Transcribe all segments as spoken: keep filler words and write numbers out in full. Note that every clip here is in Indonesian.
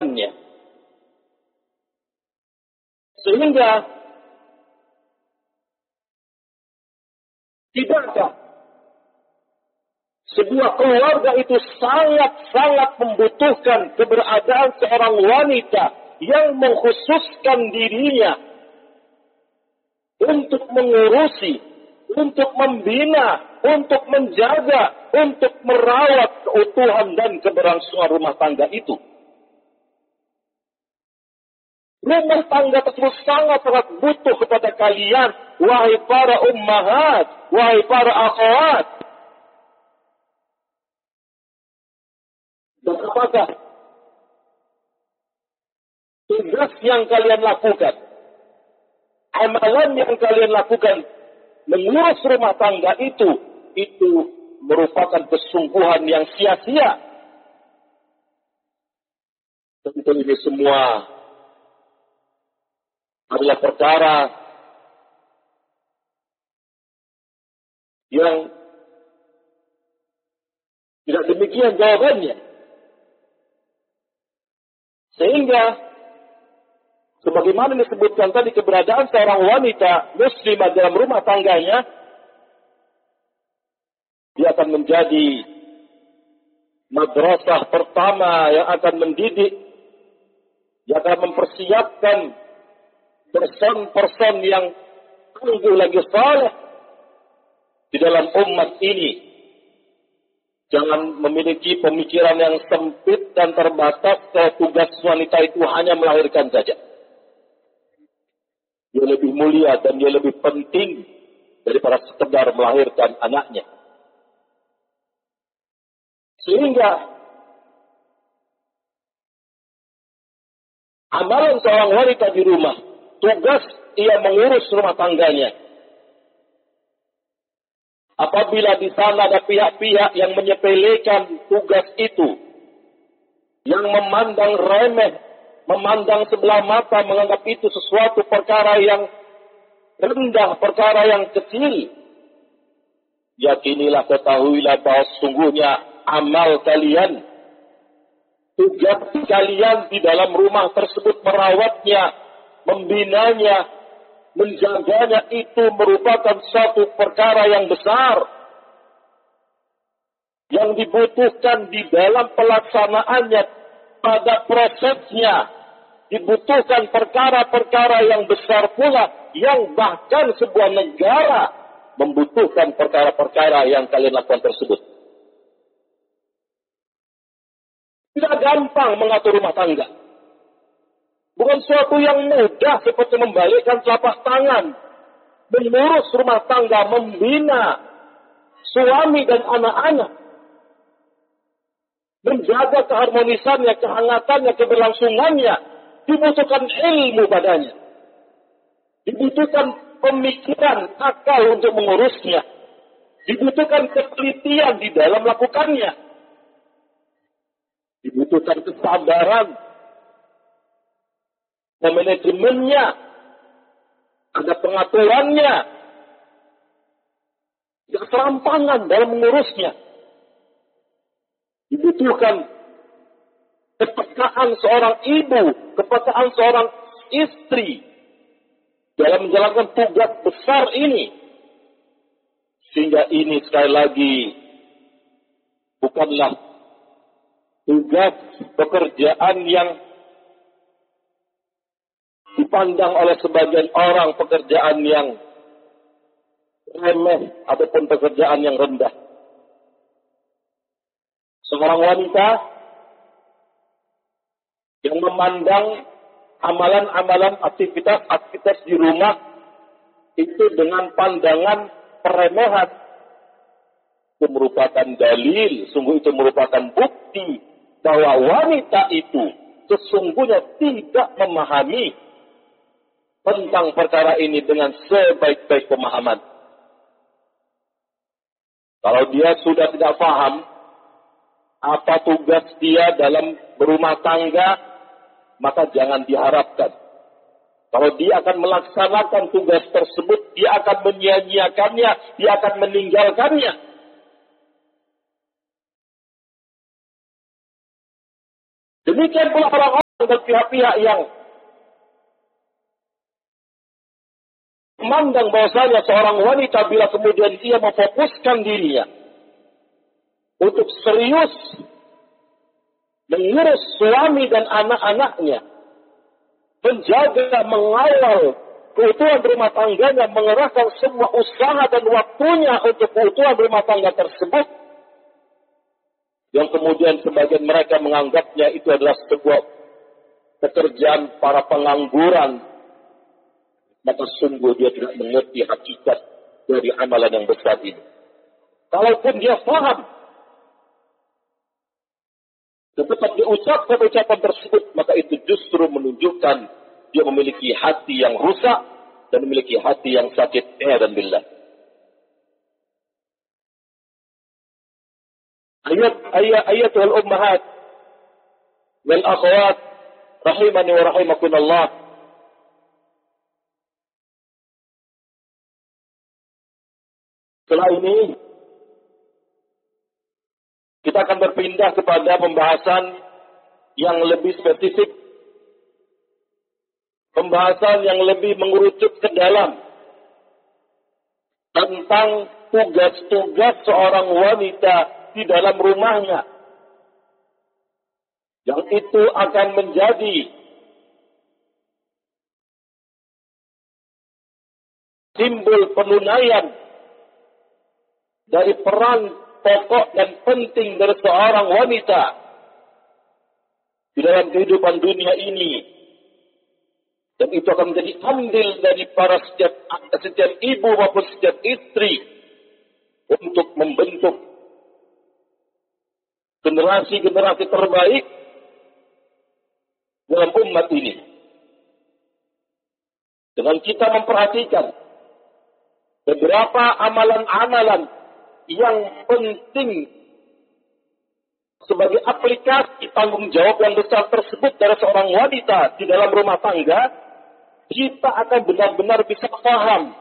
Sehingga tidakkah sebuah keluarga itu sangat-sangat membutuhkan keberadaan seorang wanita yang mengkhususkan dirinya untuk mengurusi, untuk membina, untuk menjaga, untuk merawat keutuhan dan keberlangsungan rumah tangga itu. Rumah tangga tersebut sangat-sangat butuh kepada kalian, wahai para ummahat, wahai para akhwat. Dan apakah tugas yang kalian lakukan, amalan yang kalian lakukan, mengurus rumah tangga itu, itu merupakan kesungguhan yang sia-sia? Tentu ini semua adalah perkara yang tidak demikian jawabannya. Sehingga sebagaimana disebutkan tadi, keberadaan seorang wanita muslimah dalam rumah tangganya, dia akan menjadi madrasah pertama yang akan mendidik, yang akan mempersiapkan person-person yang tangguh lagi saleh di dalam umat ini. Jangan memiliki pemikiran yang sempit dan terbatas kalau tugas wanita itu hanya melahirkan saja. Dia lebih mulia dan dia lebih penting daripada sekedar melahirkan anaknya. Sehingga amalan seorang wanita di rumah, tugas ia mengurus rumah tangganya. Apabila di sana ada pihak-pihak yang menyepelekan tugas itu, yang memandang remeh, memandang sebelah mata, menganggap itu sesuatu perkara yang rendah, perkara yang kecil, yakinilah, ketahuilah bahwa sesungguhnya amal kalian, tugas kalian di dalam rumah tersebut, merawatnya, membinanya, menjaganya, itu merupakan suatu perkara yang besar yang dibutuhkan di dalam pelaksanaannya, pada prosesnya dibutuhkan perkara-perkara yang besar pula, yang bahkan sebuah negara membutuhkan perkara-perkara yang kalian lakukan tersebut. Tidak gampang mengatur rumah tangga. Bukan suatu yang mudah seperti membalikkan telapak tangan, mengurus rumah tangga, membina suami dan anak-anak, menjaga keharmonisannya, kehangatannya, keberlangsungannya. Dibutuhkan ilmu padanya, dibutuhkan pemikiran, akal untuk mengurusnya, dibutuhkan ketelitian di dalam melakukannya, dibutuhkan kesabaran manajemennya, ada pengaturannya, tidak serampangan dalam mengurusnya. Dibutuhkan kepekaan seorang ibu, kepekaan seorang istri dalam menjalankan tugas besar ini. Sehingga ini sekali lagi bukanlah tugas pekerjaan yang dipandang oleh sebagian orang pekerjaan yang remeh ataupun pekerjaan yang rendah. Seorang wanita yang memandang amalan-amalan aktivitas-aktivitas di rumah itu dengan pandangan peremehan, itu merupakan dalil, sungguh itu merupakan bukti bahwa wanita itu sesungguhnya tidak memahami tentang perkara ini dengan sebaik-baik pemahaman. Kalau dia sudah tidak paham apa tugas dia dalam berumah tangga, maka jangan diharapkan. Kalau dia akan melaksanakan tugas tersebut, dia akan menyia-nyiakannya, dia akan meninggalkannya. Demikian pula orang-orang dan pihak-pihak yang memandang bahwasanya seorang wanita bila kemudian ia memfokuskan dirinya untuk serius mengurus suami dan anak-anaknya, menjaga, mengawal keutuhan rumah tangganya, mengerahkan semua usaha dan waktunya untuk keutuhan rumah tangga tersebut, yang kemudian sebagian mereka menganggapnya itu adalah sebuah pekerjaan para pengangguran, maka sungguh dia tidak mengerti hakikat dari amalan yang besar ini. Kalaupun dia paham, ketika dia ucapkan ucapan tersebut, maka itu justru menunjukkan dia memiliki hati yang rusak dan memiliki hati yang sakit. A'udzu billah. Ayat ayat ayatul ummahat wal akhwat rahimani wa rahimakumullah. Setelah ini kita akan berpindah kepada pembahasan yang lebih spesifik, pembahasan yang lebih mengerucut ke dalam tentang tugas-tugas seorang wanita di dalam rumahnya, yang itu akan menjadi simbol penunaian dari peran pokok dan penting dari seorang wanita di dalam kehidupan dunia ini, dan itu akan menjadi andil dari para setiap setiap ibu maupun setiap istri untuk membentuk generasi-generasi terbaik dalam umat ini. Dengan kita memperhatikan beberapa amalan-amalan yang penting sebagai aplikasi tanggung jawab yang besar tersebut dari seorang wanita di dalam rumah tangga, kita akan benar-benar bisa paham,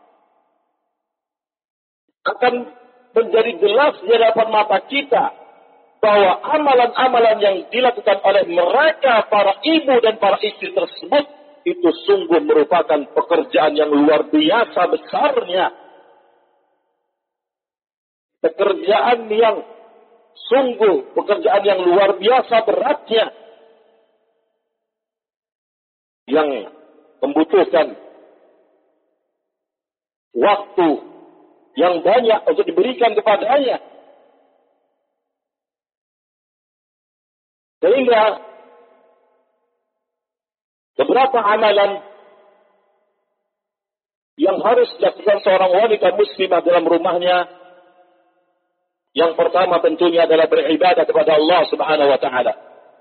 akan menjadi jelas di hadapan mata kita bahwa amalan-amalan yang dilakukan oleh mereka, para ibu dan para istri tersebut, itu sungguh merupakan pekerjaan yang luar biasa besarnya. Pekerjaan yang sungguh, pekerjaan yang luar biasa beratnya, yang membutuhkan waktu yang banyak untuk diberikan kepadanya. Sehingga beberapa amalan yang harus dilakukan seorang wanita muslimah dalam rumahnya, yang pertama tentunya adalah beribadah kepada Allah Subhanahu wa taala.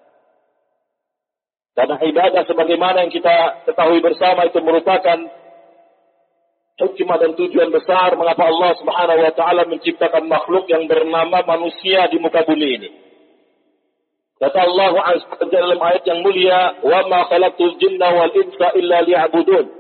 Karena ibadah sebagaimana yang kita ketahui bersama itu merupakan hikmah dan tujuan besar mengapa Allah Subhanahu wa taala menciptakan makhluk yang bernama manusia di muka bumi ini. Kata Allah Azza wa Jalla dalam ayat yang mulia, "Wa ma khalaqtul jinna wal insa illa liya'budun."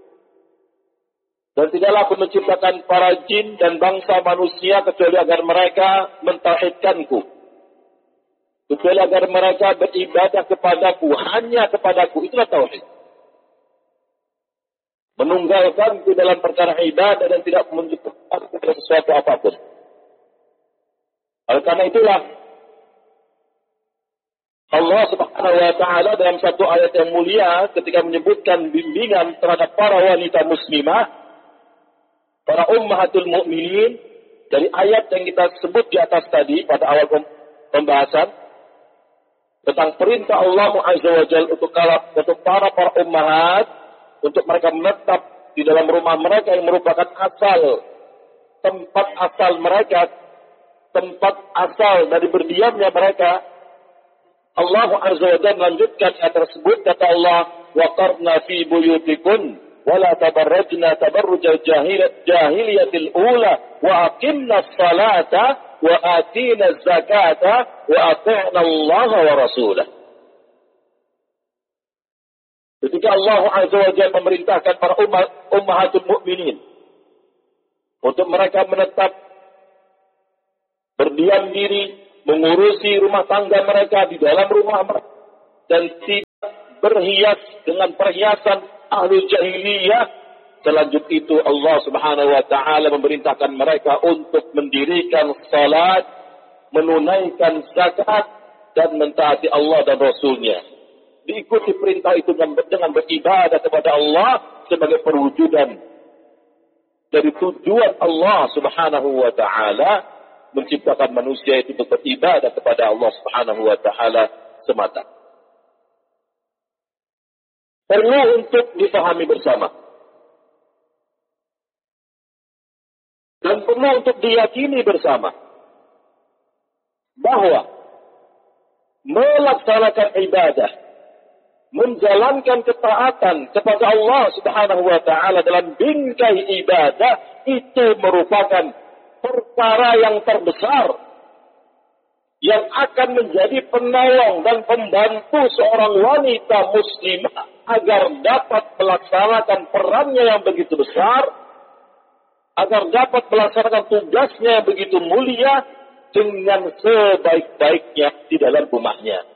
Dan tidaklah aku menciptakan para jin dan bangsa manusia kecuali agar mereka mentauhidkanku, kecuali agar mereka beribadah kepadaku, hanya kepadaku. Itulah tauhid. Menunggalkan di dalam perkara ibadah dan tidak menciptakan sesuatu apapun. Oleh karena itulah Allah Subhanahu wa taala dalam satu ayat yang mulia ketika menyebutkan bimbingan terhadap para wanita muslimah, para ummahatul mukminin, dari ayat yang kita sebut di atas tadi pada awal pembahasan tentang perintah Allah Azza wa Jalla untuk, untuk para para ummahat untuk mereka menetap di dalam rumah mereka yang merupakan asal tempat asal mereka, tempat asal dari berdiamnya mereka. Allah Azza wa Jalla melanjutkan ayat tersebut, kata Allah, "Waqarna fi buyutikun wala tabarrajna tabarrujal jahiliyatil ula wa aqimna salata wa atina zakata wa ati'na Allah wa rasulah." Ketika Allah Azza wa Jalla memerintahkan para umat ummahatul mukminin untuk mereka menetap berdiam diri mengurusi rumah tangga mereka di dalam rumah mereka dan tidak berhias dengan perhiasan ahli jahiliyah. Selanjutnya itu Allah Subhanahu wa taala memerintahkan mereka untuk mendirikan salat, menunaikan zakat dan mentaati Allah dan Rasulnya. Diikuti perintah itu dengan beribadah kepada Allah sebagai perwujudan dari tujuan Allah Subhanahu wa taala menciptakan manusia itu untuk beribadah kepada Allah Subhanahu wa taala semata. Perlu untuk difahami bersama. Dan perlu untuk diyakini bersama bahwa melaksanakan ibadah, menjalankan ketaatan kepada Allah Subhanahu wa taala dalam bingkai ibadah itu merupakan perkara yang terbesar yang akan menjadi penolong dan pembantu seorang wanita muslimah agar dapat melaksanakan perannya yang begitu besar, agar dapat melaksanakan tugasnya yang begitu mulia dengan sebaik-baiknya di dalam rumahnya.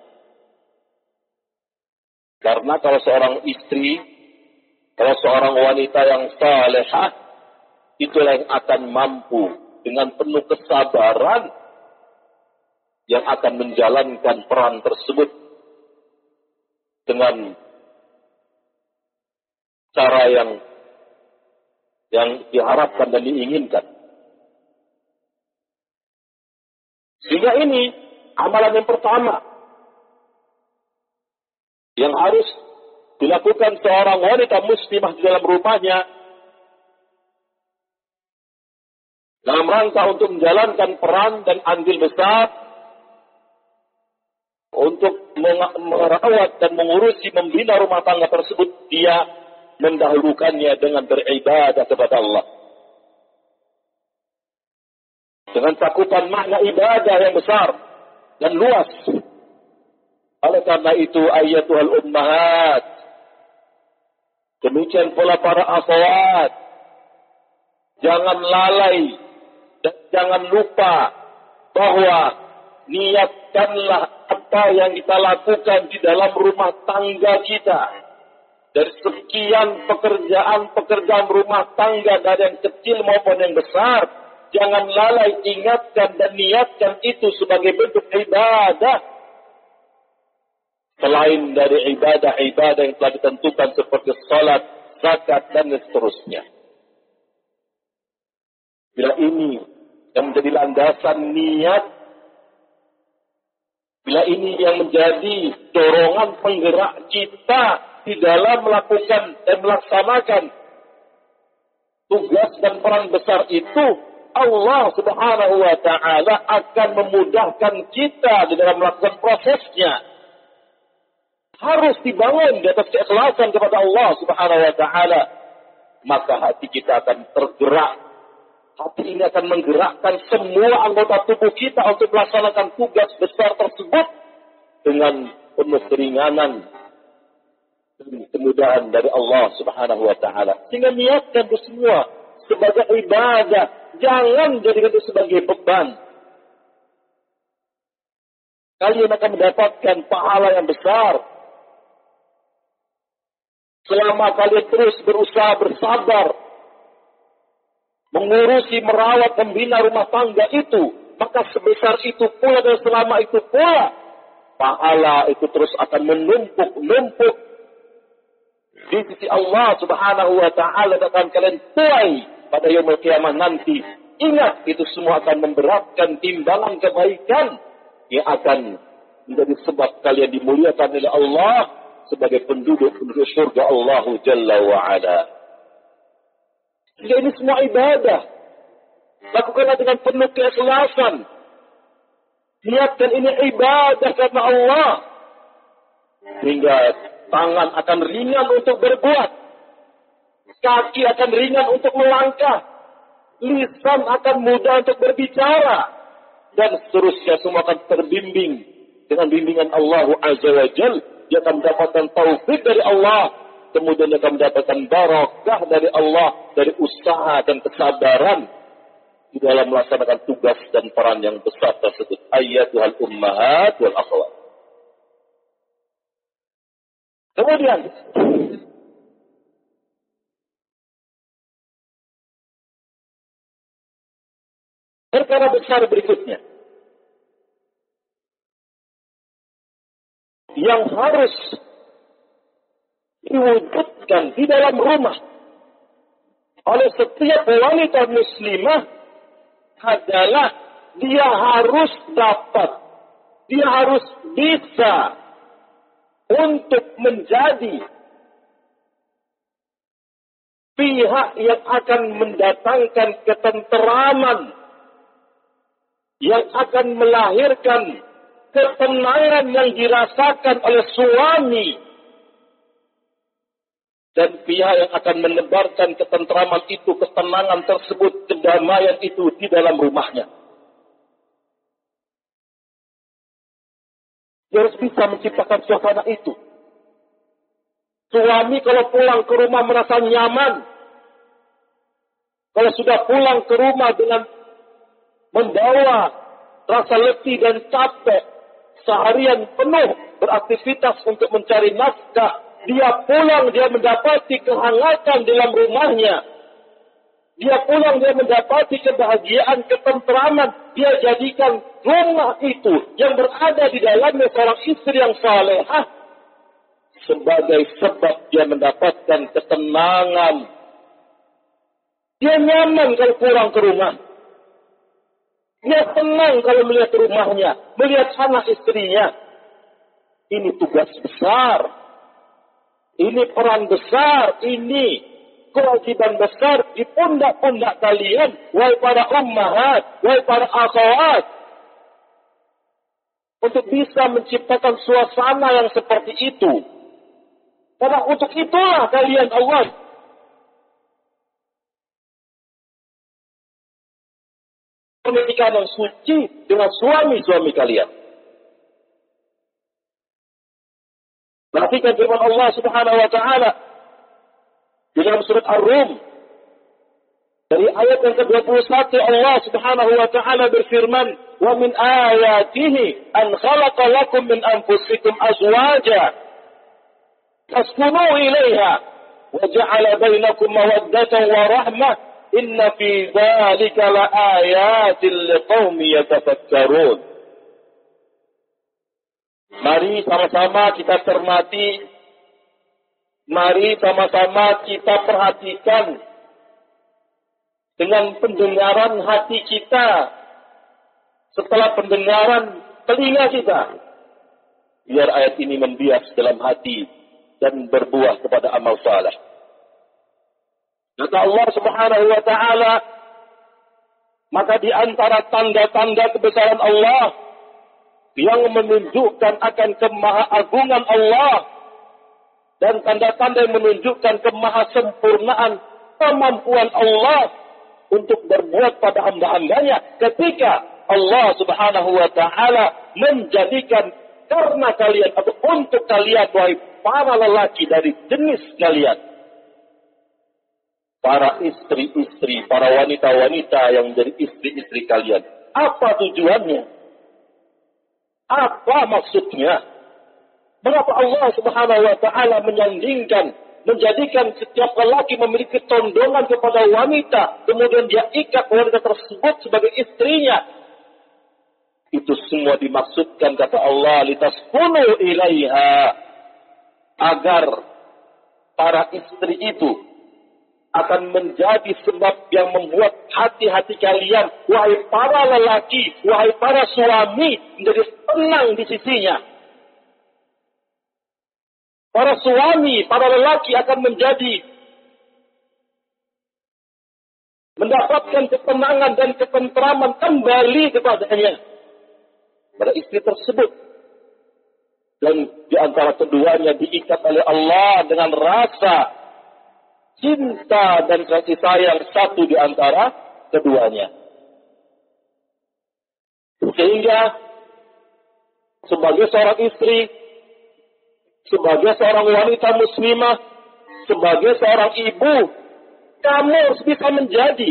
Karena kalau seorang istri, kalau seorang wanita yang salehah, itulah yang akan mampu dengan penuh kesabaran yang akan menjalankan peran tersebut dengan cara yang yang diharapkan dan diinginkan. Sehingga ini amalan yang pertama yang harus dilakukan seorang wanita muslimah di dalam rumahnya dalam rangka untuk menjalankan peran dan andil besar untuk merawat dan mengurusi, membina rumah tangga tersebut, dia mendahulukannya dengan beribadah kepada Allah. Dengan cakupan makna ibadah yang besar dan luas. Oleh karena itu, ayatul ummahat, demikian pula para akhwat, jangan lalai dan jangan lupa bahwa niatkanlah apa yang kita lakukan di dalam rumah tangga kita. Dari sekian pekerjaan-pekerjaan rumah tangga, dari yang kecil maupun yang besar, jangan lalai, ingatkan dan niatkan itu sebagai bentuk ibadah. Selain dari ibadah-ibadah yang telah ditentukan seperti salat, zakat, dan seterusnya. Bila ini yang menjadi landasan niat, bila ini yang menjadi dorongan penggerak kita di dalam melakukan dan melaksanakan tugas dan peran besar itu, Allah Subhanahu wa taala akan memudahkan kita di dalam melakukan prosesnya. Harus dibangun di atas keikhlasan kepada Allah Subhanahu wa taala. Maka hati kita akan tergerak. Hati ini akan menggerakkan semua anggota tubuh kita untuk melaksanakan tugas besar tersebut dengan penuh keringanan dan kemudahan dari Allah Subhanahu wa taala. Sehingga niatkan itu semua sebagai ibadah, jangan jadikan itu sebagai beban. Kalian akan mendapatkan pahala yang besar selama kalian terus berusaha bersabar mengurusi, merawat, membina rumah tangga itu. Maka sebesar itu pula dan selama itu pula pahala itu terus akan menumpuk-numpuk di sisi Allah Subhanahu wa taala, dan akan kalian tuai pada yaumul qiyamah nanti. Ingat, itu semua akan memberatkan timbangan kebaikan yang akan menjadi sebab kalian dimuliakan oleh Allah sebagai penduduk-penduduk surga Allah Jalla wa Ala. Jadi ini semua ibadah. Lakukanlah dengan penuh keikhlasan. Niatkan ini ibadah karena Allah. Hingga tangan akan ringan untuk berbuat. Kaki akan ringan untuk melangkah. Lisan akan mudah untuk berbicara. Dan seterusnya semua akan terbimbing dengan bimbingan Allah Azza wa Jalla. Dia akan mendapatkan taufik dari Allah. Kemudian dia akan mendapatkan barakah dari Allah. Dari usaha dan kesabaran di dalam melaksanakan tugas dan peran yang besar tersebut. Ayatul ummahat wal akhwat. Kemudian, perkara besar berikutnya yang harus diwujudkan di dalam rumah oleh setiap wanita muslimah adalah dia harus dapat, dia harus bisa untuk menjadi pihak yang akan mendatangkan ketenteraman, yang akan melahirkan ketenangan yang dirasakan oleh suami, dan pihak yang akan menebarkan ketenteraman itu, ketenangan tersebut, kedamaian itu di dalam rumahnya. Dia harus bisa menciptakan suasana itu. Suami kalau pulang ke rumah merasa nyaman, kalau sudah pulang ke rumah dengan membawa rasa letih dan capek, seharian penuh beraktivitas untuk mencari nafkah, dia pulang, dia mendapati kehangatan dalam rumahnya. Dia pulang, dia mendapati kebahagiaan, ketenteraman. Dia jadikan rumah itu yang berada di dalamnya seorang istri yang salehah sebagai sebab dia mendapatkan ketenangan. Dia nyaman kalau pulang ke rumah. Dia tenang kalau melihat rumahnya, melihat anak istrinya. Ini tugas besar. Ini peran besar, ini kewajiban besar di pundak-pundak kalian, wahai para ummahat, wahai para akhwat, untuk bisa menciptakan suasana yang seperti itu. Karena untuk itulah kalian Allah pernikahan yang suci dengan suami-suami kalian. Perhatikan firman Allah Subhanahu wa taala di dalam surat Ar-Rum. Dari ayat yang ke dua puluh satu Allah Subhanahu wa taala berfirman, "Wa min ayatihi an khalaqa lakum min anfusikum azwaja taskunu ilaiha wa ja'ala bainakum mawaddatan wa rahmah inna fi dzalika laayatin liqaumin yatafakkarun." Mari sama-sama kita cermati, mari sama-sama kita perhatikan dengan pendengaran hati kita, setelah pendengaran telinga kita, biar ayat ini membias dalam hati dan berbuah kepada amal saleh. Kata Allah Subhanahu wa taala, maka di antara tanda-tanda kebesaran Allah yang menunjukkan akan kemahaagungan Allah dan tanda-tanda yang menunjukkan kemahasempurnaan kemampuan Allah untuk berbuat pada hamba-hambanya ketika Allah Subhanahu wa taala menjadikan karena kalian atau untuk kalian wahai para lelaki dari jenis kalian, para istri-istri, para wanita-wanita yang menjadi istri-istri kalian. Apa tujuannya? Apa maksudnya? Mengapa Allah Subhanahu wa taala menyandingkan, menjadikan setiap lelaki memiliki tondongan kepada wanita, kemudian dia ikat wanita tersebut sebagai istrinya? Itu semua dimaksudkan, kata Allah, litaskunu ilaiha, agar para istri itu akan menjadi sebab yang membuat hati-hati kalian, wahai para lelaki, wahai para suami, menjadi tenang di sisinya. Para suami, para lelaki akan menjadi mendapatkan ketenangan dan ketenteraman kembali kepadanya, pada istri tersebut. Dan di antara keduanya diikat oleh Allah dengan rasa cinta dan kasih sayang satu di antara keduanya. Sehingga sebagai seorang istri, sebagai seorang wanita muslimah, sebagai seorang ibu, kamu harus bisa menjadi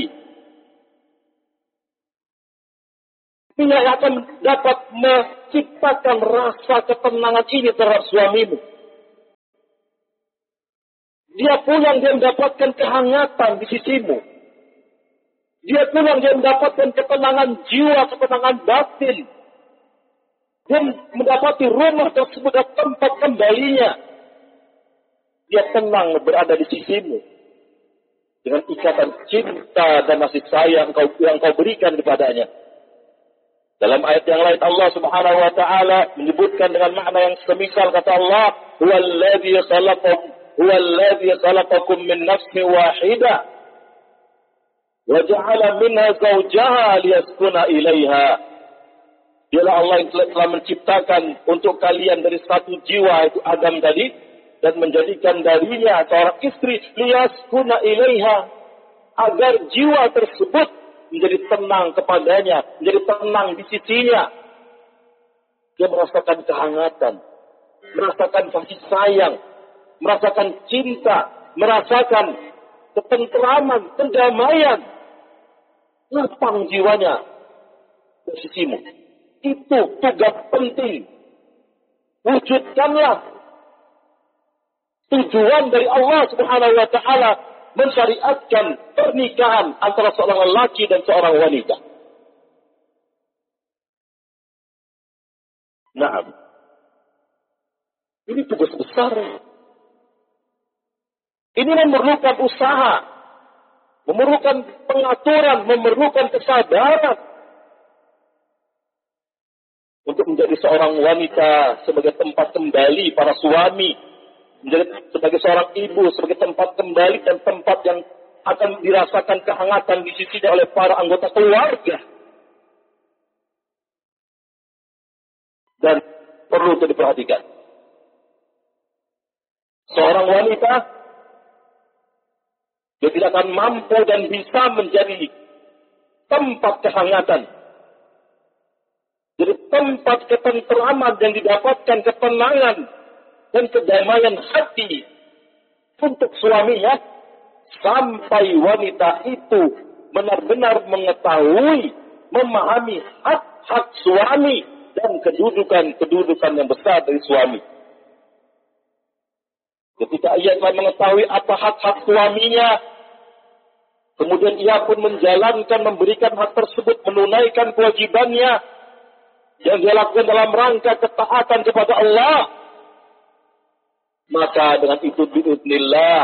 pihak yang akan dapat menciptakan rasa ketenangan ini terhadap suamimu. Dia pulang, dia mendapatkan kehangatan di sisimu. Dia pulang, dia mendapatkan ketenangan jiwa, ketenangan batin. Dia mendapati rumah tersebut dan tempat kembalinya. Dia tenang berada di sisimu. Dengan ikatan cinta dan kasih sayang yang kau berikan kepadanya. Dalam ayat yang lain Allah Subhanahu wa taala menyebutkan dengan makna yang semisal, kata Allah, "Huwallazi khalaqakum huwallazi khalaqakum min nafsin wahidah wa ja'ala minha zawjaha liyaskuna ilaiha." Dialah Allah yang telah menciptakan untuk kalian dari satu jiwa, itu Adam tadi, dan menjadikan darinya seorang istri liyaskuna ilaiha, agar jiwa tersebut menjadi tenang kepadanya, menjadi tenang di sisinya. Dia merasakan kehangatan, merasakan kasih sayang, merasakan cinta, merasakan ketentraman, kedamaian. Lapang jiwanya di sisimu. Itu tugas penting. Wujudkanlah tujuan dari Allah Subhanahu wa taala mensyariatkan pernikahan antara seorang lelaki dan seorang wanita. Nah, ini tugas besar. Ini memerlukan usaha, memerlukan pengaturan, memerlukan kesadaran untuk menjadi seorang wanita sebagai tempat kembali para suami, menjadi sebagai seorang ibu, sebagai tempat kembali dan tempat yang akan dirasakan kehangatan di sisinya oleh para anggota keluarga. Dan perlu untuk diperhatikan. Seorang wanita, dia tidak akan mampu dan bisa menjadi tempat kehangatan. Jadi tempat ketentraman yang didapatkan ketenangan dan kedamaian hati untuk suaminya, sampai wanita itu benar-benar mengetahui, memahami hak-hak suami dan kedudukan-kedudukan yang besar dari suami. Ketika ia telah mengetahui apa hak-hak suaminya, kemudian ia pun menjalankan, memberikan hak tersebut, menunaikan kewajibannya yang dia lakukan dalam rangka ketaatan kepada Allah, maka dengan itu biiznillah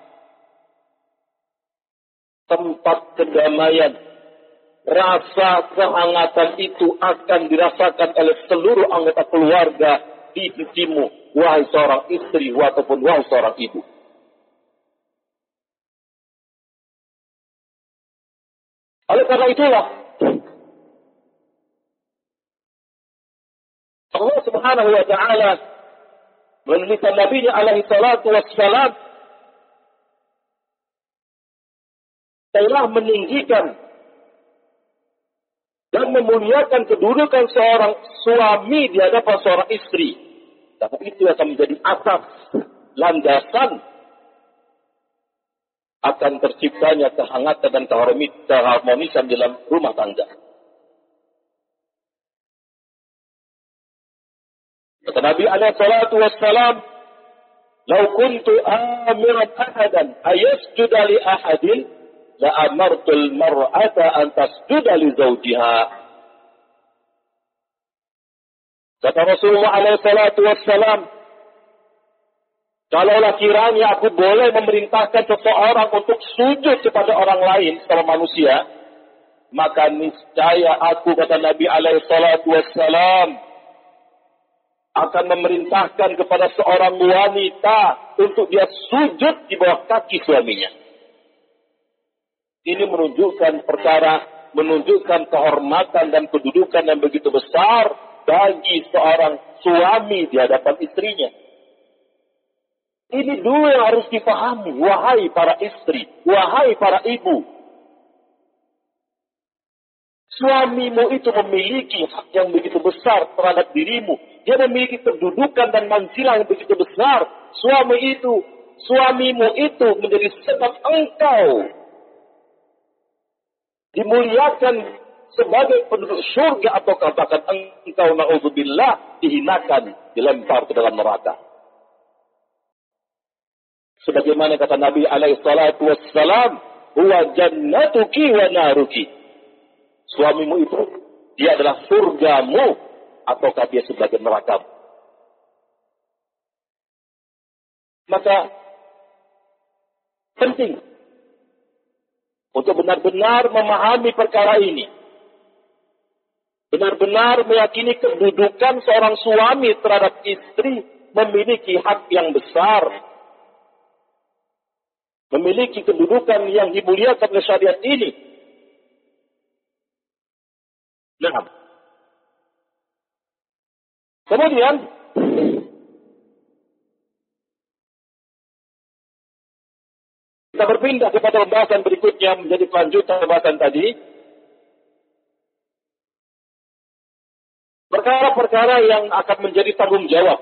tempat kedamaian, rasa kehangatan itu akan dirasakan oleh seluruh anggota keluarga di sisimu, wahai seorang istri ataupun wahai seorang ibu. Oleh karena itulah Allah Subhanahu wa taala melalui Nabi-Nya alaihi salatu wassalam telah meninggikan dan memuliakan kedudukan seorang suami di hadapan seorang istri. Dan itu akan menjadi asas, landasan akan terciptanya kehangatan dan keharmonisan dalam rumah tangga. Kata Nabi alaihi salatu wassalam, "Lau kuntu amiran ahadan ayasjuda li ahadin la amartul mar'ata an tasjuda li zawjiha." Kata Rasulullah alaihi salatu wassalam, kalaulah kiranya aku boleh memerintahkan seseorang untuk sujud kepada orang lain secara manusia, maka niscaya aku, kata Nabi alaihi salatu wassalam, akan memerintahkan kepada seorang wanita untuk dia sujud di bawah kaki suaminya. Ini menunjukkan perkara, menunjukkan kehormatan dan kedudukan yang begitu besar bagi seorang suami di hadapan istrinya. Ini dulu yang harus dipahami, wahai para istri, wahai para ibu. Suamimu itu memiliki hak yang begitu besar terhadap dirimu. Dia memiliki kedudukan dan manzilah yang begitu besar. Suami itu, suamimu itu menjadi sebab engkau dimuliakan sebagai penduduk surga, atau katakan engkau na'udzubillah dihinakan, dilempar ke dalam neraka. Sebagaimana kata Nabi alaihi salatu wassalam, huwa jannatuki wa naruki. Suamimu itu, dia adalah surgamu, ataukah dia sebagai nerakamu. Maka penting untuk benar-benar memahami perkara ini. Benar-benar meyakini kedudukan seorang suami terhadap istri memiliki hak yang besar. Memiliki kedudukan yang dimuliakan oleh syariat ini. Nah, kemudian kita berpindah kepada pembahasan berikutnya menjadi kelanjutan pembahasan tadi. Perkara-perkara yang akan menjadi tanggung jawab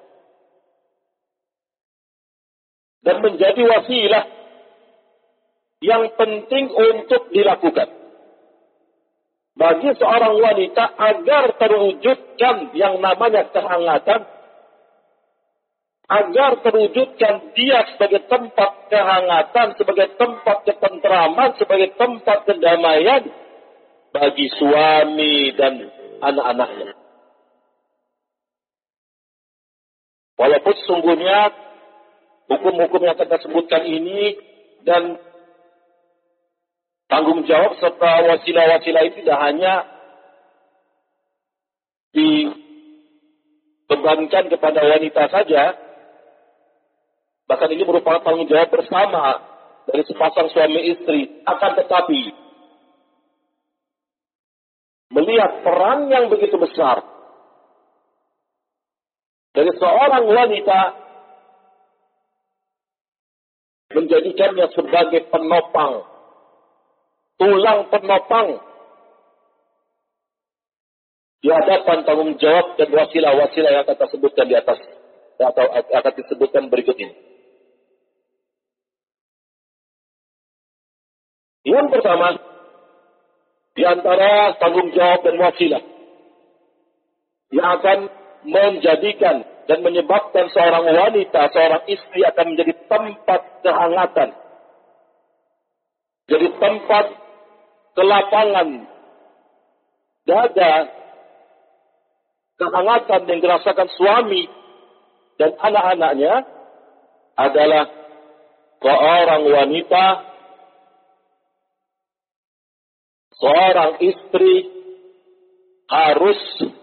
dan menjadi wasilah yang penting untuk dilakukan bagi seorang wanita agar terwujudkan yang namanya kehangatan, agar terwujudkan dia sebagai tempat kehangatan, sebagai tempat ketentraman, sebagai tempat kedamaian bagi suami dan anak-anaknya. Walaupun sesungguhnya hukum-hukum yang kita sebutkan ini dan tanggung jawab serta wasilah-wasilah itu tidak hanya dibebankan kepada wanita saja, bahkan ini merupakan tanggung jawab bersama dari sepasang suami istri. Akan tetapi, melihat peran yang begitu besar dari seorang wanita, menjadikannya sebagai penopang, tulang penopang di hadapan tanggung jawab dan wasilah-wasilah yang akan kita sebutkan di atas atau akan disebutkan berikut ini. Yang pertama, di antara tanggung jawab dan wasilah yang akan menjadikan dan menyebabkan seorang wanita, seorang istri akan menjadi tempat kehangatan, jadi tempat kelapangan dada, kehangatan yang dirasakan suami dan anak-anaknya adalah seorang wanita, seorang istri harus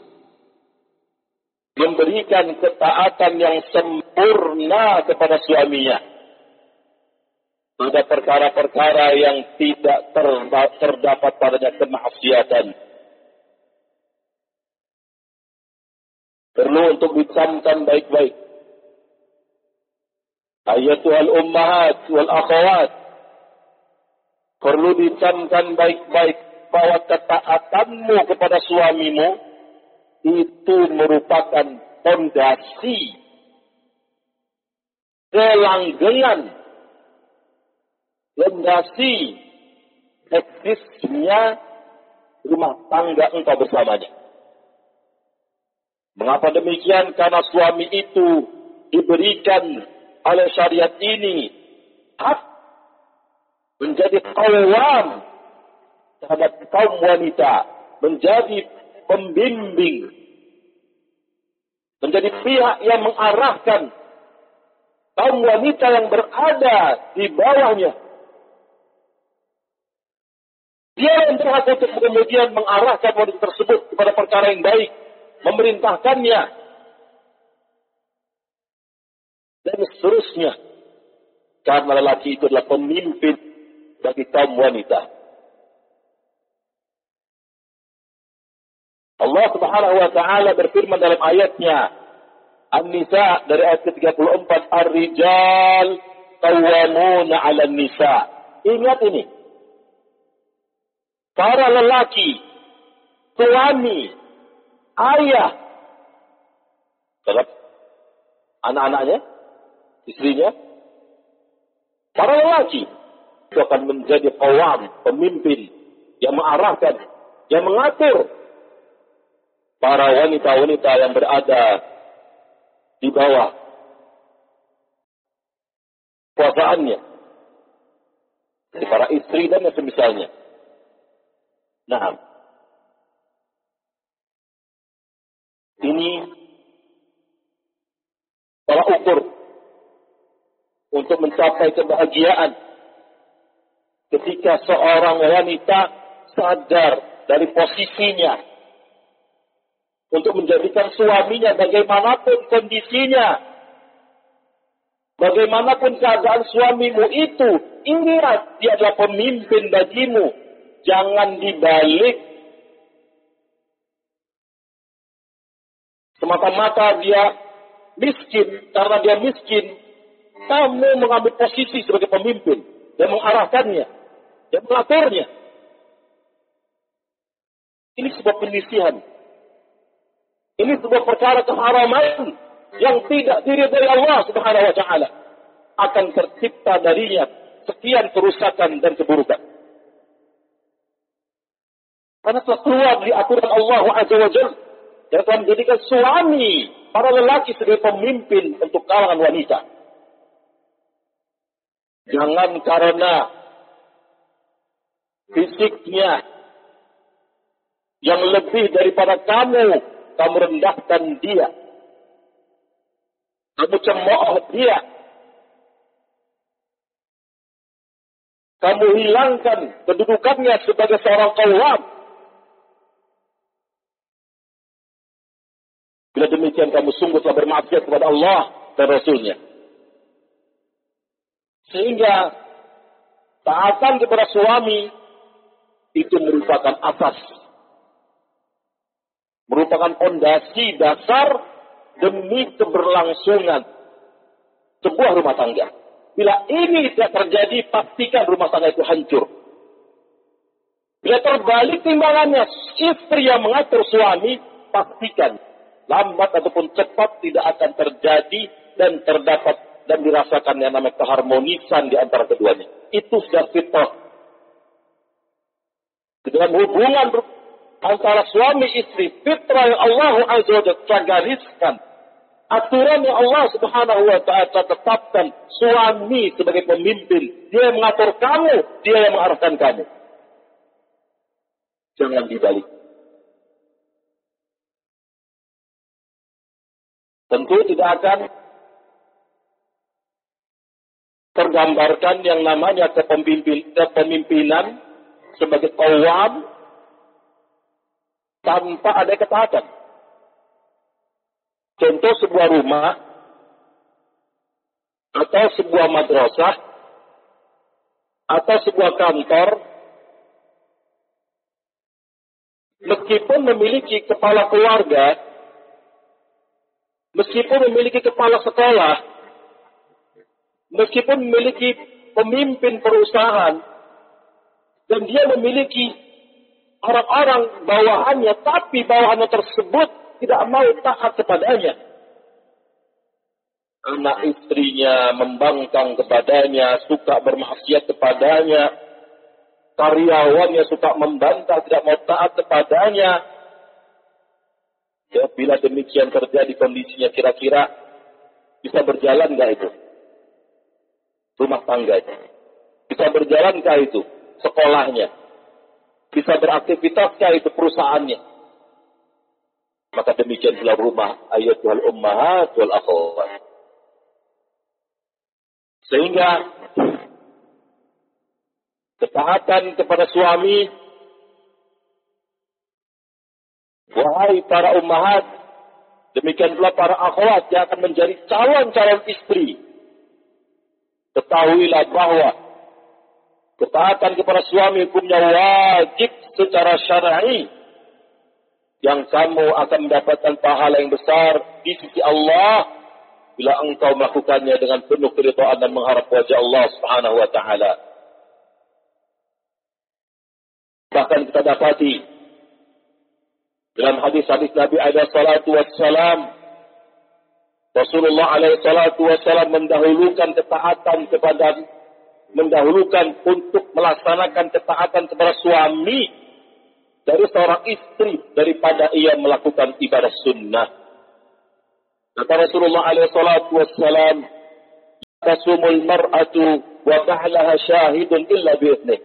memberikan ketaatan yang sempurna kepada suaminya pada perkara-perkara yang tidak terdapat padanya kemaksiatan. Perlu untuk dicamkan baik-baik. Ayatul ummahat wal akhawat, perlu dicamkan baik-baik bahwa ketaatanmu kepada suamimu itu merupakan fondasi kelanggengan, fondasi eksisnya rumah tangga engkau bersamanya. Mengapa demikian? Karena suami itu diberikan oleh syariat ini hak menjadi qawwam terhadap kaum wanita, menjadi pembimbing, menjadi pihak yang mengarahkan kaum wanita yang berada di bawahnya. Dia yang berhak untuk kemudian mengarahkan wanita tersebut kepada perkara yang baik, memerintahkannya, dan seterusnya. Karena lelaki itu adalah pemimpin bagi kaum wanita. Allah Subhanahu wa taala berfirman dalam ayatnya An-Nisa dari ayat ke tiga puluh empat, Ar-rijal qawwamuna 'alan nisa. Ingat ini. Para lelaki, suami, ayah terhadap anak-anaknya, istrinya, para lelaki itu akan menjadi qawwam, pemimpin yang mengarahkan, yang mengatur para wanita-wanita yang berada di bawah. kuasaannya. Dari para istri dan yang semisalnya. Nah, ini tolak ukur untuk mencapai kebahagiaan ketika seorang wanita sadar dari posisinya untuk menjadikan suaminya bagaimanapun kondisinya, bagaimanapun keadaan suamimu itu, ingat dia adalah pemimpin bagimu. Jangan dibalik semata-mata dia miskin, karena dia miskin, kamu mengambil posisi sebagai pemimpin dan mengarahkannya dan mengaturnya. Ini sebuah penyisihan. Ini sebuah perkara keharaman yang tidak diridhai Allah Subhanahu wa taala. Akan tercipta darinya sekian kerusakan dan keburukan. Karena telah keluar dari aturan Allah Azza wa Jalla. Dan telah menjadikan suami para lelaki sebagai pemimpin untuk kalangan wanita. Jangan karena fisiknya yang lebih daripada kamu, kamu rendahkan dia. Kamu cemooh dia. Kamu hilangkan kedudukannya sebagai seorang qawwam. Bila demikian kamu sungguh telah bermaksiat kepada Allah dan Rasulnya. Sehingga taatan kepada suami itu merupakan asas. Merupakan fondasi dasar demi keberlangsungan sebuah rumah tangga. Bila ini tidak terjadi, pastikan rumah tangga itu hancur. Bila terbalik timbangannya, istri yang mengatur suami, pastikan lambat ataupun cepat tidak akan terjadi dan terdapat dan dirasakan yang namanya keharmonisan di antara keduanya. Itu sudah fitrah. Dalam hubungan antara suami istri, fitrah yang Allah Azza wa Jalla gariskan, aturan yang Allah Subhanahu wa taala tetapkan, suami sebagai pemimpin, dia yang mengatur kamu, dia yang mengarahkan kamu. Jangan dibalik. Tentu tidak akan tergambarkan yang namanya kepemimpin, kepemimpinan sebagai qawwam tanpa ada ketaatan. Contoh sebuah rumah atau sebuah madrasah atau sebuah kantor, meskipun memiliki kepala keluarga, meskipun memiliki kepala sekolah, meskipun memiliki pemimpin perusahaan, dan dia memiliki orang-orang bawahannya, tapi bawahannya tersebut tidak mau taat kepadanya. Anak istrinya membangkang kepadanya, suka bermaksiat kepadanya, karyawannya suka membantah, tidak mau taat kepadanya. Ya, bila demikian terjadi kondisinya, kira-kira bisa berjalan nggak itu rumah tangganya? Bisa berjalankah itu sekolahnya? Bisa beraktivitas itu perusahaannya? Maka demikian pula rumah ayatul ummahat wal akhwat. Sehingga ketaatan kepada suami, wahai para ummahat, demikian pula para akhwat yang akan menjadi calon-calon istri, ketahuilah bahwa ketaatan kepada suami hukumnya wajib secara syar'i, yang kamu akan mendapatkan pahala yang besar di sisi Allah bila engkau melakukannya dengan penuh keridhaan dan mengharap wajah Allah Subhanahu wa taala. Bahkan kita dapati dalam hadis-hadis Nabi alaihi salatu wassalam, Rasulullah alaihi salatu wassalam mendahulukan ketaatan kepada mendahulukan untuk melaksanakan ketaatan kepada suami dari seorang istri daripada ia melakukan ibadah sunnah. Kata Rasulullah alaihi salatu wassalam, tasumul mar'atu wa ba'laha syahidun illa bi'idnih.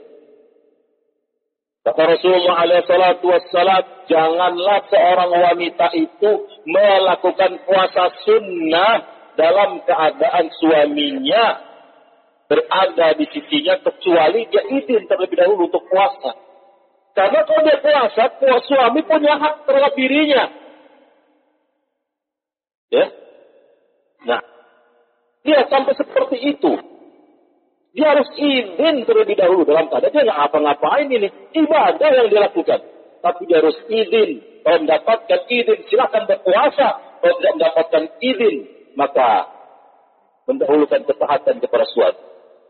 Kata Rasulullah alaihi salatu wassalam, janganlah seorang wanita itu melakukan puasa sunnah dalam keadaan suaminya berada di sisinya kecuali dia izin terlebih dahulu untuk puasa. Karena kalau dia puasa, puasa suami punya hak terhadap dirinya. Ya. Nah, dia sampai seperti itu. Dia harus izin terlebih dahulu dalam keadaan dia nggak apa-ngapain ini. Ibadah yang dia lakukan. Tapi dia harus izin. Kalau mendapatkan izin, silakan berpuasa. Kalau tidak mendapatkan izin, maka mendahulukan ketaatan kepada suami.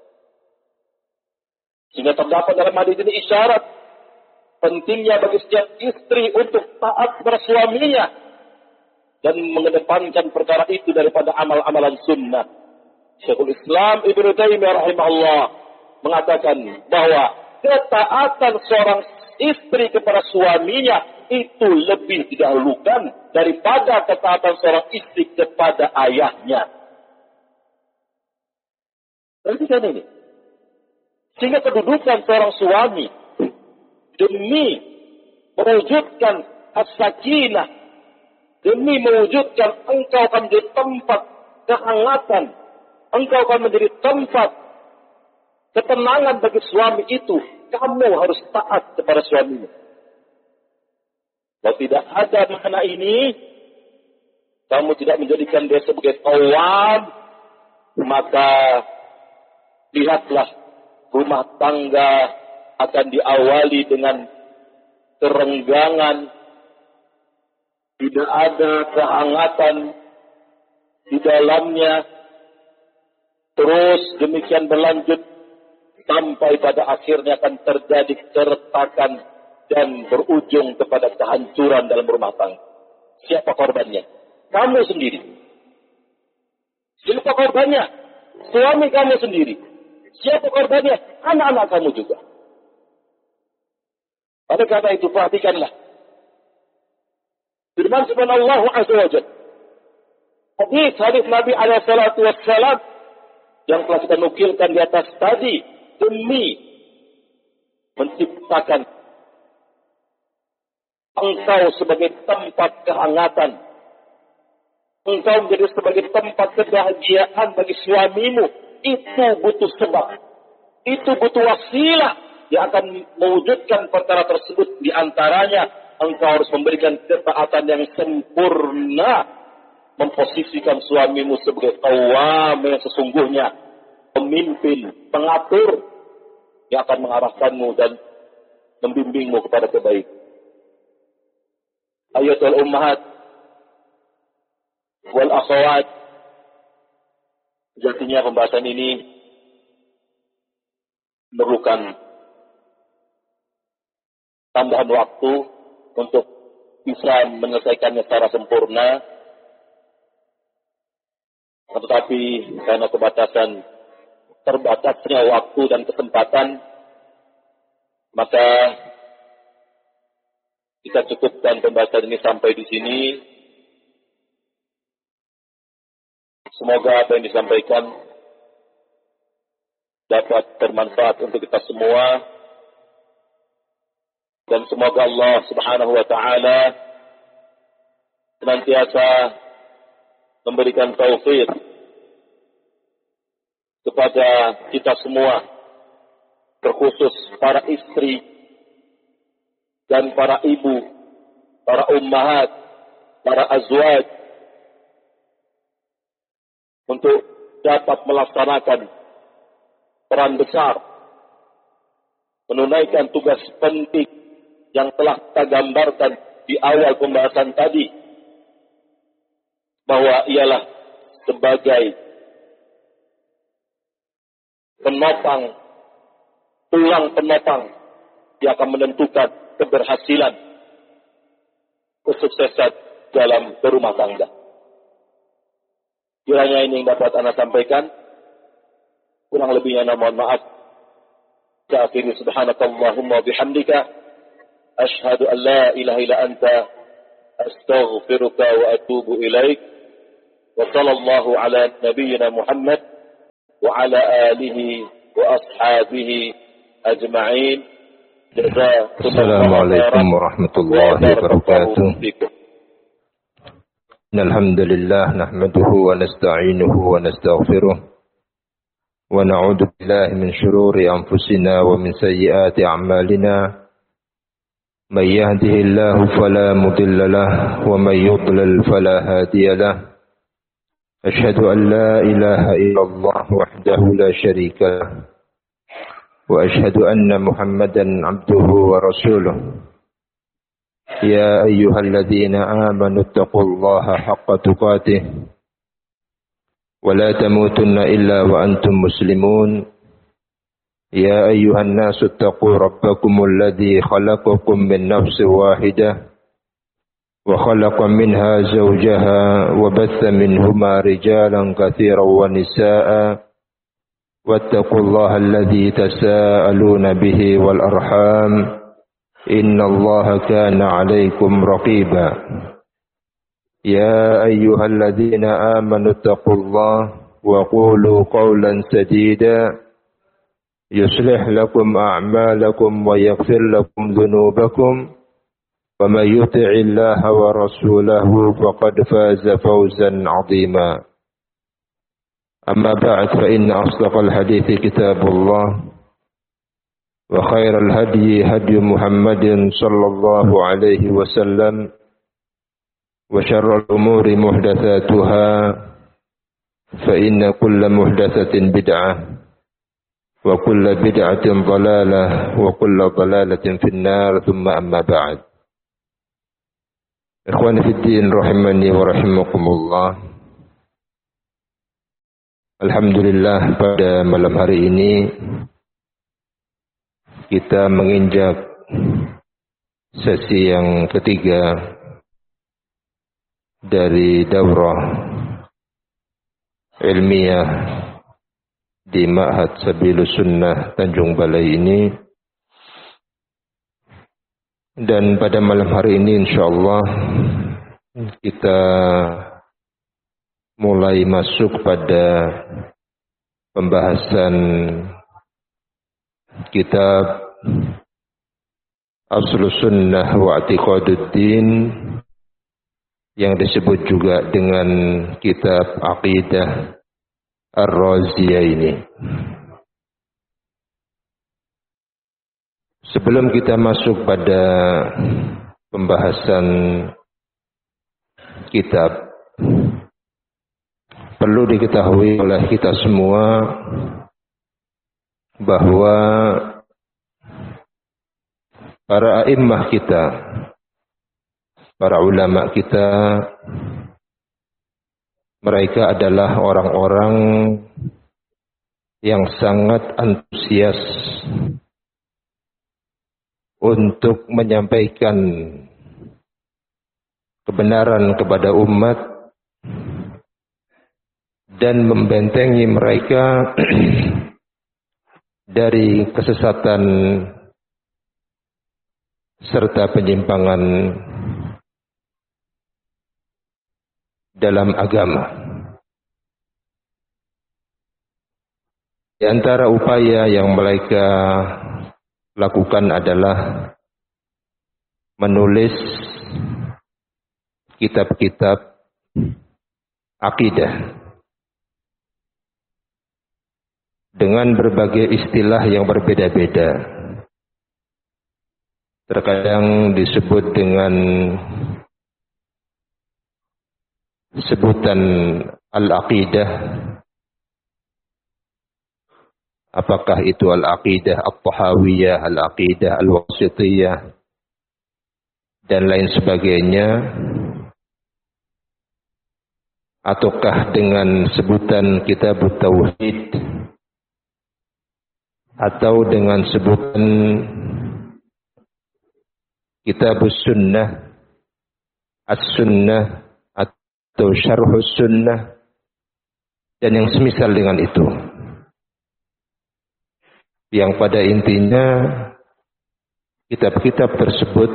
Sehingga terdapat dalam hadis ini isyarat pentingnya bagi setiap istri untuk taat kepada suaminya. Dan mengedepankan perkara itu daripada amal-amalan sunnah. Syekhul Islam Ibnu Taimiyah rahimahullah mengatakan bahwa ketaatan seorang istri kepada suaminya itu lebih didahulukan daripada ketaatan seorang istri kepada ayahnya. Perhatikan ini. Sehingga kedudukan seorang suami demi mewujudkan as-sakinah, demi mewujudkan engkau akan menjadi tempat kehangatan, engkau akan menjadi tempat ketenangan bagi suami itu, kamu harus taat kepada suamimu. Kalau tidak ada makna ini, kamu tidak menjadikan dia sebagai kawan, maka lihatlah rumah tangga akan diawali dengan kerenggangan, tidak ada kehangatan di dalamnya. Terus demikian berlanjut sampai pada akhirnya akan terjadi keretakan dan berujung kepada kehancuran dalam rumah tangga. Siapa korbannya? Kamu sendiri. Siapa korbannya? Suami kamu sendiri. Siapa korbannya? Anak-anak kamu juga. Pada kata itu perhatikanlah. Firman subhanallahu azza wa jalla. Hadis hadis Nabi alaihi salatu wassalam yang telah kita nukilkan di atas tadi demi menciptakan engkau sebagai tempat kehangatan, engkau menjadi sebagai tempat kebahagiaan bagi suamimu, itu butuh sebab, itu butuh wasilah yang akan mewujudkan perkara tersebut. Di antaranya engkau harus memberikan ketaatan yang sempurna, memposisikan suamimu sebagai qawwam yang sesungguhnya, pemimpin, pengatur yang akan mengarahkanmu dan membimbingmu kepada kebaikan. Ayatul ummahat wal akhawat, sejatinya pembahasan ini memerlukan tambahan waktu untuk bisa menyelesaikannya secara sempurna. Tetapi karena kerbatasan terbatasnya waktu dan kesempatan, maka kita cukupkan pembahasan ini sampai di sini. Semoga apa yang disampaikan dapat bermanfaat untuk kita semua, dan semoga Allah Subhanahu wa taala senantiasa memberikan taufik kepada kita semua, terkhusus para istri dan para ibu, para ummahat, para azwaj, untuk dapat melaksanakan peran besar, menunaikan tugas penting yang telah kita gambarkan di awal pembahasan tadi, bahwa ialah sebagai penopang, tulang penopang yang akan menentukan keberhasilan, kesuksesan dalam berumah tangga. Kiranya ini yang dapat Anda sampaikan. Kurang lebihnya mohon maaf. Akhiri subhanakallahumma bihamdika asyhadu an la ilaha illa anta astaghfiruka wa atubu ilaik. Wa sallallahu ala nabiyyina Muhammad وعلى آله وأصحابه أجمعين. السلام عليكم ورحمة الله وبركاته. إن الحمد لله نحمده ونستعينه ونستغفره ونعوذ بالله من شرور أنفسنا ومن سيئات أعمالنا. من يهده الله فلا مضل له ومن يضلل فلا هادي له. أشهد أن لا إله إلا الله وحده لا شريك له وأشهد أن محمدا عبده ورسوله. يا أيها الذين آمنوا اتقوا الله حق تقاته ولا تموتن إلا وأنتم مسلمون. يا أيها الناس اتقوا ربكم الذي خلقكم من نفس واحدة وخلق منها زوجها وبث منهما رجالا كثيرا ونساء واتقوا الله الذي تساءلون به والأرحام إن الله كان عليكم رقيبا. يا أيها الذين آمنوا اتقوا الله وقولوا قولا سديدا يصلح لكم أعمالكم ويغفر لكم ذنوبكم ومن يطع الله ورسوله فقد فاز فوزا عظيما. أما بعد فإن أصدق الحديث كتاب الله وخير الهدي هدي محمد صلى الله عليه وسلم وشر الأمور محدثاتها فإن كل محدثة بدعة وكل بدعة ضلالة وكل ضلالة في النار ثم أما بعد. Ikhwani fi din rahimani wa rahimakumullah. Alhamdulillah, pada malam hari ini kita menginjak sesi yang ketiga dari daurah ilmiah di Ma'had Sabilus Sunnah Tanjung Balai ini. Dan pada malam hari ini insyaallah kita mulai masuk pada pembahasan kitab Aslus Sunnah wa I'tiqaduddin yang disebut juga dengan kitab Aqidah Ar-Raziyah ini. Sebelum kita masuk pada pembahasan kitab, perlu diketahui oleh kita semua bahwa para a'immah kita, para ulama kita, mereka adalah orang-orang yang sangat antusias untuk menyampaikan kebenaran kepada umat dan membentengi mereka dari kesesatan serta penyimpangan dalam agama. Di antara upaya yang mereka lakukan adalah menulis kitab-kitab akidah dengan berbagai istilah yang berbeda-beda. Terkadang disebut dengan sebutan al-aqidah. Apakah itu al-aqidah at-tahawiyah, al-aqidah al-wasitiyah, dan lain sebagainya. Ataukah dengan sebutan kitab tauhid, atau dengan sebutan kitab sunnah, as-sunnah, atau syarhus sunnah, dan yang semisal dengan itu. Yang pada intinya kitab-kitab tersebut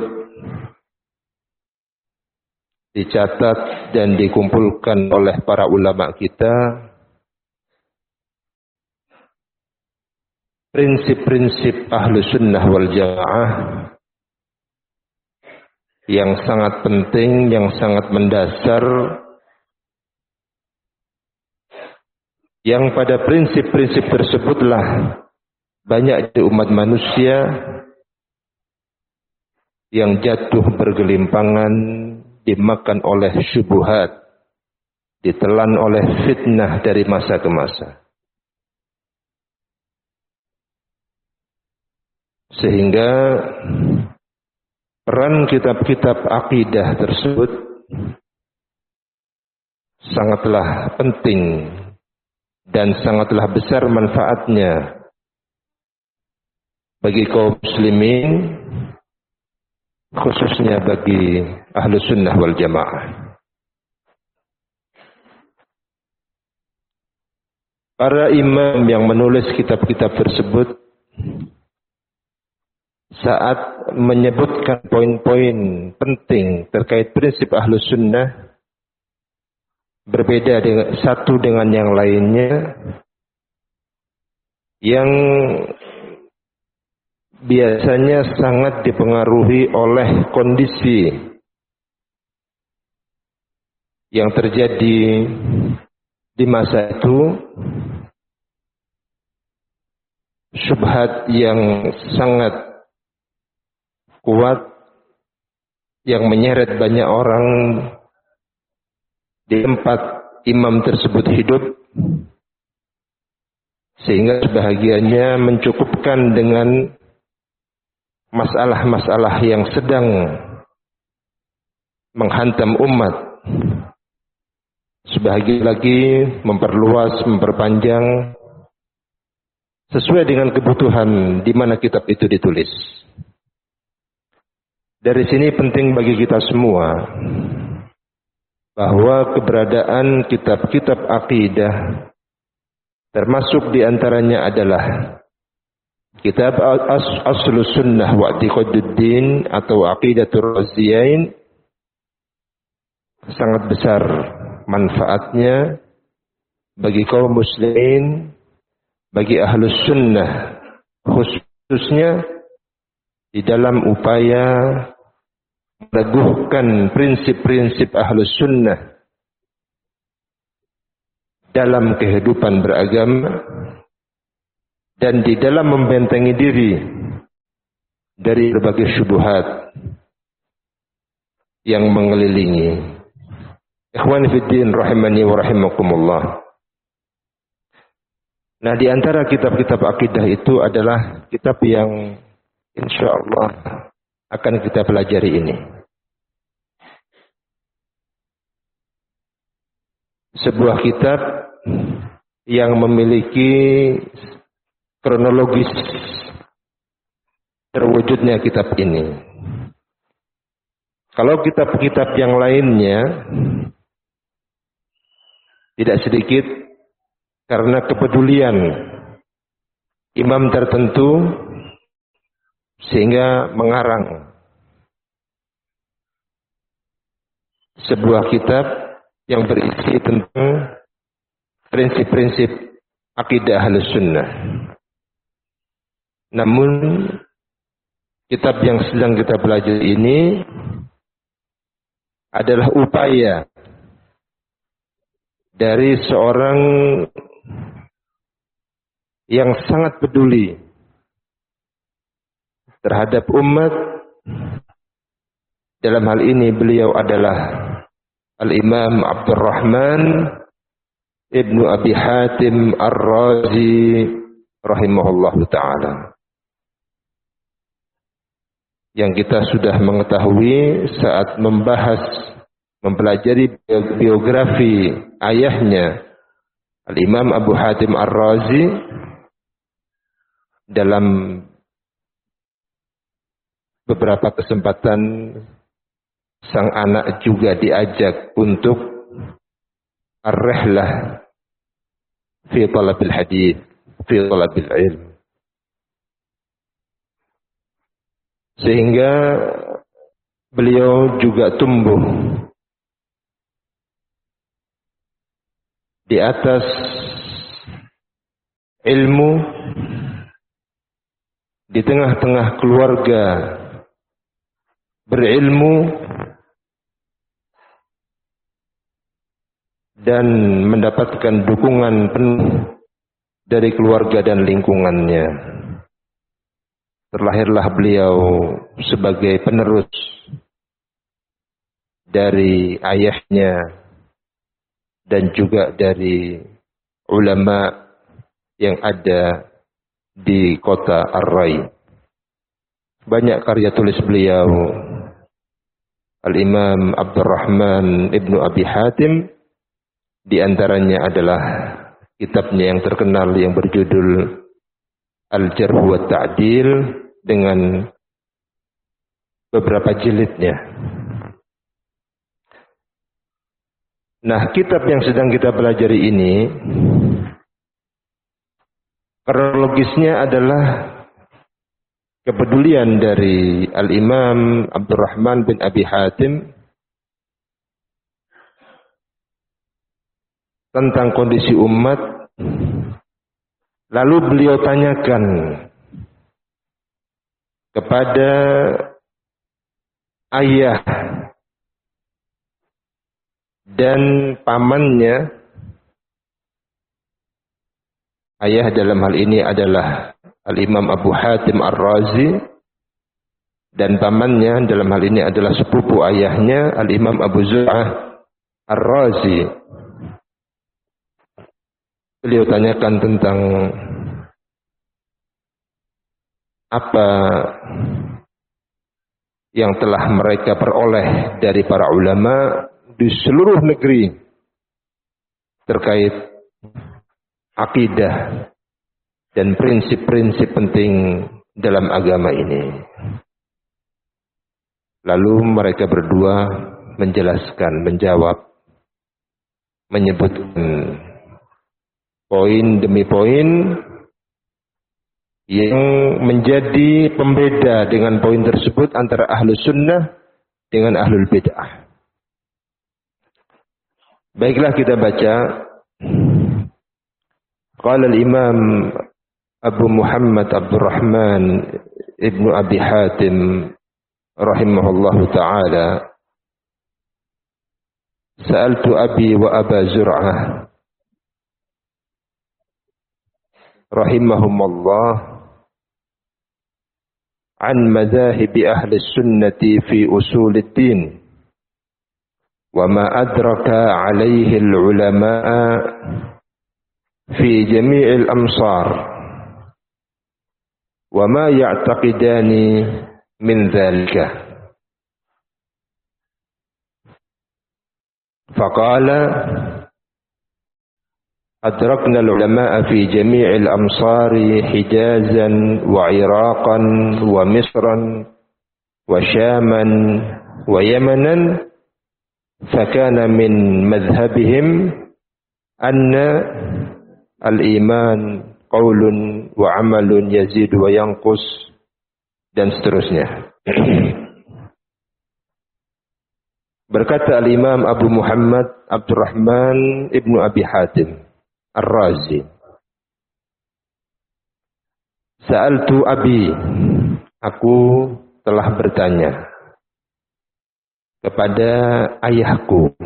dicatat dan dikumpulkan oleh para ulama kita prinsip-prinsip ahlu sunnah wal jamaah yang sangat penting, yang sangat mendasar, yang pada prinsip-prinsip tersebutlah banyak di umat manusia yang jatuh bergelimpangan, dimakan oleh syubhat, ditelan oleh fitnah dari masa ke masa. Sehingga peran kitab-kitab akidah tersebut sangatlah penting dan sangatlah besar manfaatnya bagi kaum muslimin, khususnya bagi ahlu sunnah wal jamaah. Para imam yang menulis kitab-kitab tersebut saat menyebutkan poin-poin penting terkait prinsip ahlu sunnah, berbeda dengan satu dengan yang lainnya, yang biasanya sangat dipengaruhi oleh kondisi yang terjadi di masa itu, syubhat yang sangat kuat yang menyeret banyak orang di tempat imam tersebut hidup, sehingga sebahagiannya mencukupkan dengan masalah-masalah yang sedang menghantam umat. Sebahagian lagi memperluas, memperpanjang sesuai dengan kebutuhan di mana kitab itu ditulis. Dari sini penting bagi kita semua bahwa keberadaan kitab-kitab akidah, termasuk diantaranya adalah kitab As Aslus Sunnah wa I'tiqaduddin atau Aqidatur Raziyain, sangat besar manfaatnya bagi kaum muslimin, bagi ahlus sunnah, khususnya di dalam upaya meneguhkan prinsip-prinsip ahlus sunnah dalam kehidupan beragama dan di dalam membentengi diri dari berbagai syubhat yang mengelilingi. Ikhwani fiddin rahimani wa rahimakumullah. Nah, di antara kitab-kitab akidah itu adalah kitab yang insyaallah akan kita pelajari ini. Sebuah kitab yang memiliki kronologis terwujudnya kitab ini. Kalau kitab-kitab yang lainnya tidak sedikit karena kepedulian imam tertentu sehingga mengarang sebuah kitab yang berisi tentang prinsip-prinsip akidah Ahlus Sunnah. Namun kitab yang sedang kita pelajari ini adalah upaya dari seorang yang sangat peduli terhadap umat. Dalam hal ini beliau adalah Al-Imam Abdurrahman Ibnu Abi Hatim Ar-Razi rahimahullahu ta'ala, yang kita sudah mengetahui saat membahas, mempelajari biografi ayahnya Al-Imam Abu Hatim Ar-Razi. Dalam beberapa kesempatan sang anak juga diajak untuk ar-rihlah fi talabil hadith, fi talabil ilm. Sehingga beliau juga tumbuh di atas ilmu di tengah-tengah keluarga berilmu dan mendapatkan dukungan penuh dari keluarga dan lingkungannya. Terlahirlah beliau sebagai penerus dari ayahnya dan juga dari ulama yang ada di kota Ar-Rai. Banyak karya tulis beliau. Al-Imam Abdurrahman Ibnu Abi Hatim, di antaranya adalah kitabnya yang terkenal yang berjudul Al-Jarh wa Ta'dil dengan beberapa jilidnya. Nah, kitab yang sedang kita pelajari ini kronologisnya adalah kepedulian dari Al-Imam Abdurrahman bin Abi Hatim tentang kondisi umat. Lalu beliau tanyakan kepada ayah dan pamannya. Ayah dalam hal ini adalah Al-Imam Abu Hatim Ar-Razi, dan pamannya dalam hal ini adalah sepupu ayahnya Al-Imam Abu Zur'ah Ar-Razi. Beliau tanyakan tentang apa yang telah mereka peroleh dari para ulama di seluruh negeri terkait akidah dan prinsip-prinsip penting dalam agama ini. Lalu mereka berdua menjelaskan, menjawab, menyebutkan poin demi poin yang menjadi pembeda dengan poin tersebut antara ahlu sunnah dengan ahlul bid'ah. Baiklah, kita baca. Qala al-Imam Abu Muhammad Abdurrahman Ibnu Abi Hatim rahimahullahu ta'ala, Sa'altu Abi wa Aba Zur'ah rahimahumullah an madhahib ahli sunnati fi usuliddin wa ma adraka alaihi al-ulama'a fi jami'il amsar wa ma ya'taqidani min dhalika. Faqala adrakna al-ulama'a fi jami'il amsari Hijazan wa Iraqan wa Misran wa Syaman wa Yamanan, fakana min madhhabihim anna al-iman qaulun wa amalun yazid wa yanqus, dan seterusnya. Berkata al-Imam Abu Muhammad Abdurrahman Ibnu Abi Hatim Ar-Razi, Sa'altu Abi, aku telah bertanya kepada ayahku,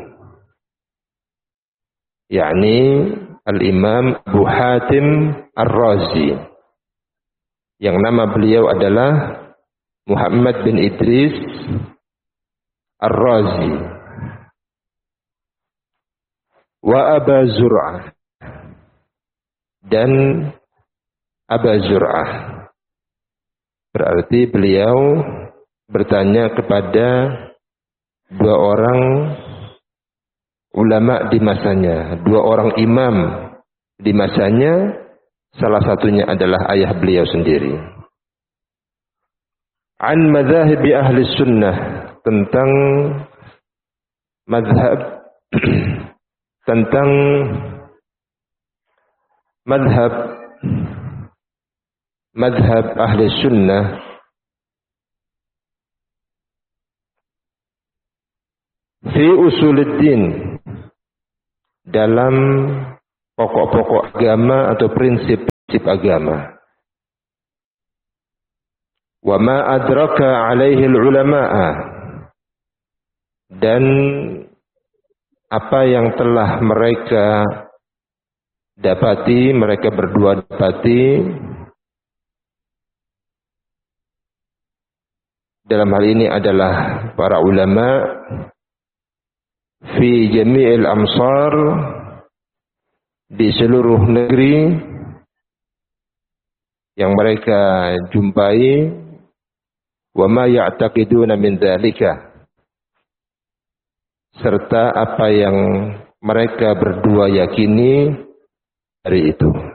yakni Al-Imam Abu Hatim Ar-Razi, yang nama beliau adalah Muhammad bin Idris Ar-Razi, wa Aba Zur'ah, dan Aba Zur'ah. Berarti beliau bertanya kepada dua orang ulama di masanya, dua orang imam di masanya, salah satunya adalah ayah beliau sendiri. An madhahibi ahli sunnah, tentang madhab tentang madhab madhab ahli sunnah fi usuluddin, dalam pokok-pokok agama atau prinsip-prinsip agama. wa ma adraka alaihi ulama'a, dan apa yang telah mereka dapati, mereka berdua dapati dalam hal ini adalah para ulama fi jami'il amsar, di seluruh negeri yang mereka jumpai, wa ma ya'taqiduna min dzalika, serta apa yang mereka berdua yakini dari itu.